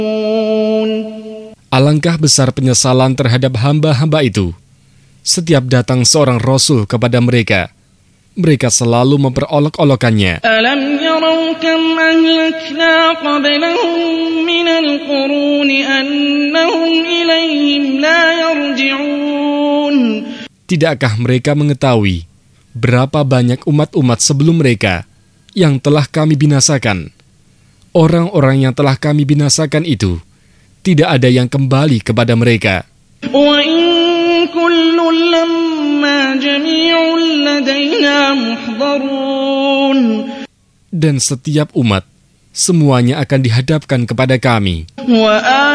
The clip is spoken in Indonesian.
Alangkah besar penyesalan terhadap hamba-hamba itu. Setiap datang seorang Rasul kepada mereka, mereka selalu memperolok-olokannya. Alam yarau kam ahlakna qablahum minal quruni annahum ilayhim la yarji'un. Tidakkah mereka mengetahui berapa banyak umat-umat sebelum mereka yang telah kami binasakan? Orang-orang yang telah kami binasakan itu tidak ada yang kembali kepada mereka. Wa in kullun lamma jami'un ladaina muhdarun. Dan setiap umat semuanya akan dihadapkan kepada kami.